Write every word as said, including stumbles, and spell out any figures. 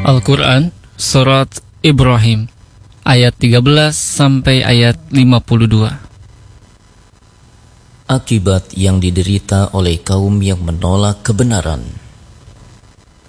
Al-Quran Surat Ibrahim ayat tiga belas sampai ayat lima puluh dua. Akibat yang diderita oleh kaum yang menolak kebenaran.